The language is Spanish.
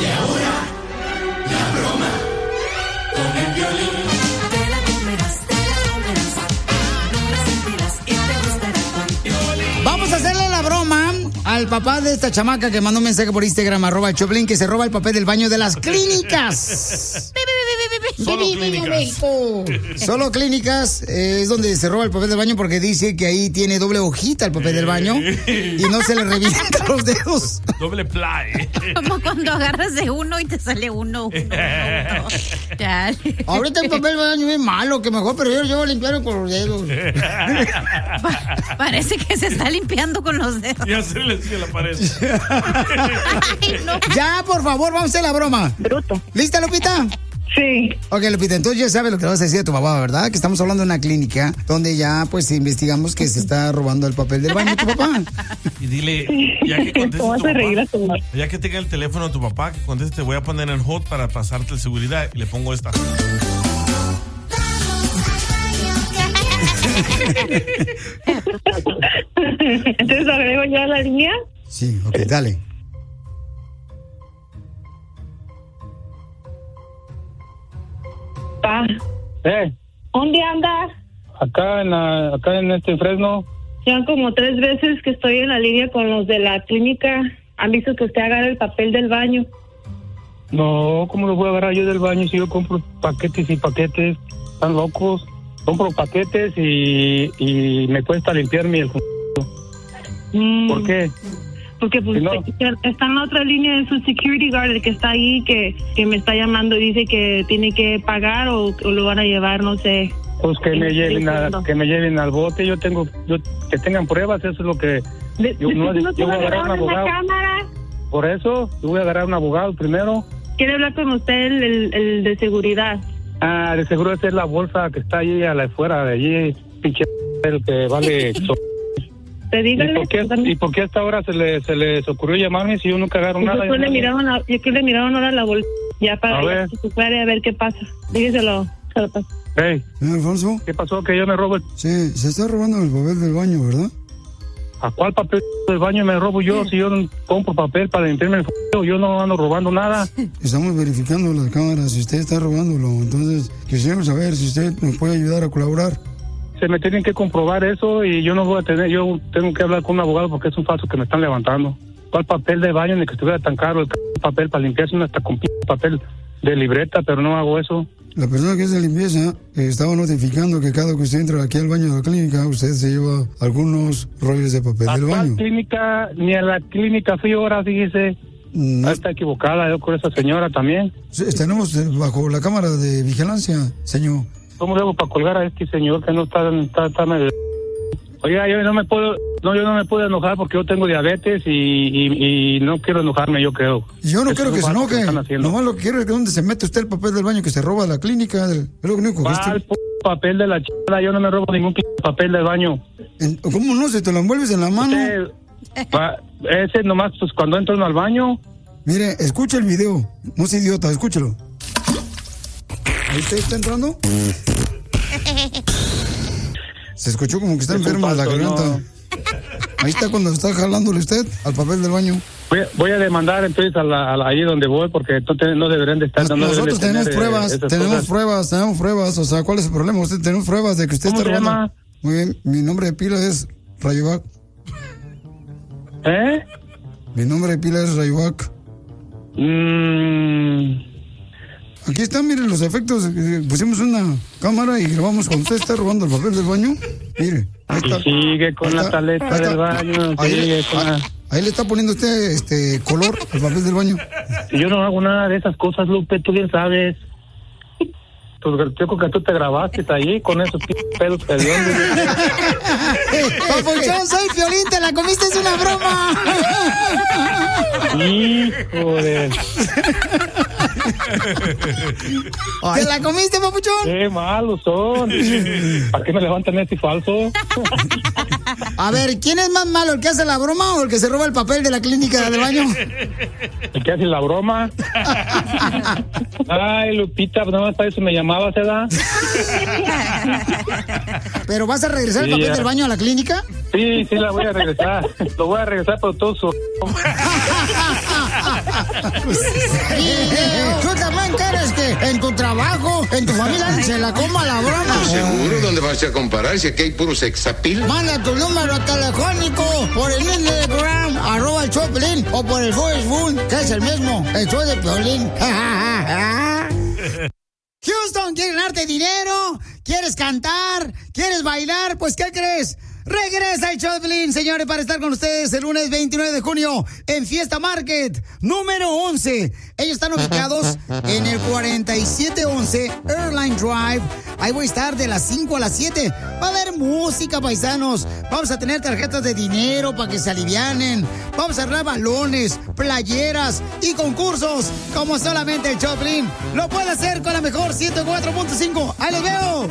Y ahora, la broma con el Piolín. Te la comerás, no la sentirás y te gustará con Piolín. Vamos a hacerle la broma al papá de esta chamaca que mandó un mensaje por Instagram, @Choplin, que se roba el papel del baño de las clínicas. Solo clínicas. Solo clínicas es donde se roba el papel del baño porque dice que ahí tiene doble hojita el papel del baño y no se le revienta los dedos. Doble ply. Como cuando agarras de uno y te sale uno. Dale. Ahorita el papel del baño es malo, que mejor prefiero yo limpiarlo con los dedos. Parece que se está limpiando con los dedos. Y hacerle así a la pared. Ay, no. Ya, por favor, vamos a hacer la broma. Bruto. ¿Lista, Lupita? Sí. Ok, Lupita, entonces ya sabes lo que le vas a decir a tu papá, ¿verdad? Que estamos hablando de una clínica donde ya, pues, investigamos que se está robando el papel del baño tu papá. Y dile, ya que conteste ¿Cómo tu hace reír a tu papá, mamá? ya que tenga el teléfono de tu papá, que conteste, te voy a poner en hold para pasarte el seguridad y le pongo esta. Entonces agrego ya la línea. Sí, ok, dale. Pa, ¿dónde andas? Acá en este Fresno. Ya como 3 veces que estoy en la línea con los de la clínica. Han visto que usted agarra el papel del baño. No, ¿cómo lo voy a agarrar yo del baño si yo compro paquetes y paquetes? Están locos. Compro paquetes y me cuesta limpiarme el... ¿Por qué? Porque pues, Si no- está en la otra línea de su security guard, el que está ahí, que me está llamando y dice que tiene que pagar o lo van a llevar, no sé. Pues que me lleven diciendo. que me lleven al bote. Yo que tengan pruebas, eso es lo que... Yo te voy a agarrar un en la abogado. cámara? Por eso, yo voy a agarrar un abogado primero. Quiere hablar con usted el de seguridad. Ah, de seguro esa es la bolsa que está allí a la afuera de allí, pinche el que vale... Te dígale. ¿Y por qué hasta ahora se les ocurrió llamarme si yo nunca agarro nada? Yo creo que le miraron ahora la bolsa. Ya para A ver. que se fuera a ver qué pasa. Dígaselo. Se lo paso. Hey, Señor Alfonso. ¿Qué pasó? Que yo me robo el... Sí, se está robando el papel del baño, ¿verdad? ¿A cuál papel del baño me robo yo? Si yo no compro papel para limpiarme el f***, yo no ando robando nada. Estamos verificando las cámaras, si usted está robándolo. Entonces, quisiéramos saber si usted nos puede ayudar a colaborar. Se me tienen que comprobar eso y yo no voy a tener... Yo tengo que hablar con un abogado porque es un falso que me están levantando. ¿Cuál papel de baño? Ni que estuviera tan caro el papel para limpiarse, hasta con papel de libreta, pero no hago eso. La persona que es de limpieza estaba notificando que cada que usted entra aquí al baño de la clínica, usted se lleva algunos rollos de papel ¿A del cuál baño. clínica? Ni a la clínica fui ahora, fíjese. No, Está equivocada yo con esa señora también. tenemos bajo la cámara de vigilancia, señor. ¿Cómo debo para colgar a este señor que no está medio... Oiga, yo no me puedo enojar porque yo tengo diabetes y no quiero enojarme, yo creo. Yo no Eso quiero es que se lo falso enoje. están haciendo. Nomás lo que quiero es que donde se mete usted el papel del baño que se roba la clínica. Es lo único que ¿Cuál papel de la chingada? Yo no me robo ningún papel del baño. ¿Cómo no? ¿Se te lo envuelves en la mano? Ese nomás, pues cuando entro uno al baño. Mire, escucha el video. No sea idiota, escúchelo. ¿Ahí está entrando? Se escuchó como que está Es un enferma de la falso, garganta. no. Ahí está cuando está jalándole usted al papel del baño. Voy a demandar entonces ahí donde voy porque no deberían de estar... Nosotros tenemos pruebas, tenemos pruebas. O sea, ¿cuál es el problema? Tenemos pruebas de que usted ¿Cómo está se robando. llama? Muy bien, mi nombre de pila es Rayovac. ¿Eh? Mi nombre de pila es Rayovac. Aquí están, miren los efectos. Pusimos una cámara y grabamos cuando usted está robando el papel del baño. Mire, ahí está. Y sigue con la taleta del baño. Ahí le está poniendo usted color al papel del baño. Yo no hago nada de esas cosas, Lupe, tú bien sabes. Pues yo creo que tú te grabaste ahí con esos pelos pediondos. Papuchón, soy Piolín, te la comiste, es una broma. Hijo de... ¿Te la comiste, papuchón? Qué malos son. ¿Para qué me levantan este falso? A ver, ¿quién es más malo, el que hace la broma o el que se roba el papel de la clínica del baño? ¿El que hace la broma? Ay, Lupita, no más para eso me llamabas, ¿verdad? ¿Pero vas a regresar el papel del baño a la clínica? Sí, la voy a regresar. Lo voy a regresar por todo su... ¿Tú también quieres que en tu trabajo, en tu familia, se la coma la broma? Seguro, ¿dónde vas a comparar si aquí hay puro sexapil? Manda tu número telefónico por el Instagram, @el Choplin, o por el Facebook, que es el mismo, el show de Piolín. Houston, ¿quieres ganarte dinero? ¿Quieres cantar? ¿Quieres bailar? Pues, ¿qué crees? Regresa el Choplin, señores, para estar con ustedes el lunes 29 de junio en Fiesta Market, número 11. Ellos están ubicados en el 4711 Airline Drive. Ahí voy a estar de las 5 a las 7. Va a haber música, paisanos. Vamos a tener tarjetas de dinero para que se alivianen. Vamos a arreglar balones, playeras y concursos como solamente el Choplin lo puede hacer con la mejor 104.5. ¡Ahí los veo!